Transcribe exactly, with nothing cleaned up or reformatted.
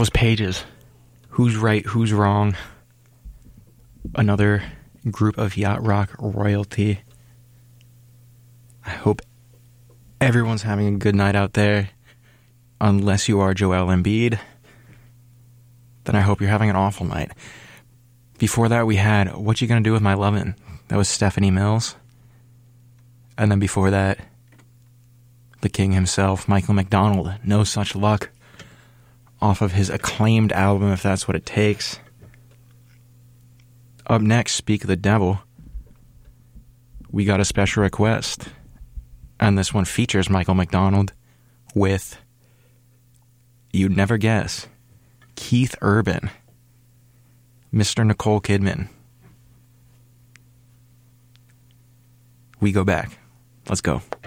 was Pages. Who's right, who's wrong? Another group of yacht rock royalty. I hope everyone's having a good night out there. Unless you are Joel Embiid, then I hope you're having an awful night. Before that, we had What You Gonna Do With My Lovin'? That was Stephanie Mills. And then before that, the king himself, Michael McDonald, No Such Luck, off of his acclaimed album, If That's What It Takes. Up next, Speak of the Devil. We got a special request, and this one features Michael McDonald with, you'd never guess, Keith Urban, Mister Nicole Kidman. We go back. Let's go.